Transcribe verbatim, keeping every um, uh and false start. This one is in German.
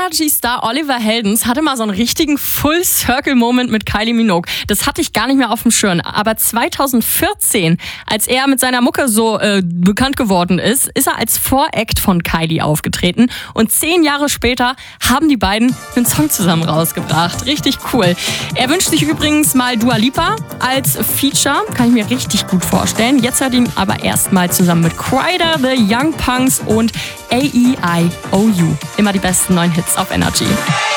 Energy-Star Oliver Heldens hatte mal so einen richtigen Full-Circle-Moment mit Kylie Minogue. Das hatte ich gar nicht mehr auf dem Schirm. Aber zweitausendvierzehn, als er mit seiner Mucke so äh, bekannt geworden ist, ist er als Voract von Kylie aufgetreten. Und zehn Jahre später haben die beiden einen Song zusammen rausgebracht. Richtig cool. Er wünscht sich übrigens mal Dua Lipa als Feature. Kann ich mir richtig gut vorstellen. Jetzt hört ihn aber erstmal zusammen mit Kryder, The Young Punks und A E I O U. Immer die besten neuen Hits auf Energy.